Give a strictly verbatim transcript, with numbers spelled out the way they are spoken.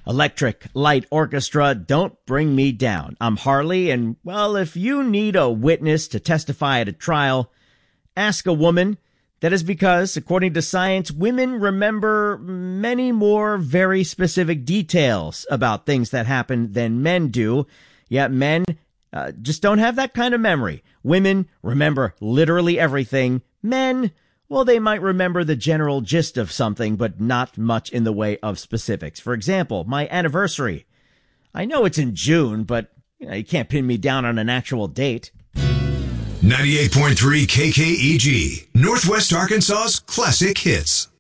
Electric Light Orchestra, don't bring me down. I'm Harley, and, well, if you need a witness to testify at a trial, ask a woman. That is because, according to science, women remember many more very specific details about things that happen than men do, yet men uh, just don't have that kind of memory. Women remember literally everything. Men, well, they might remember the general gist of something, but not much in the way of specifics. For example, my anniversary. I know it's in June, but you know, you can't pin me down on an actual date. ninety-eight point three K K E G, Northwest Arkansas's classic hits.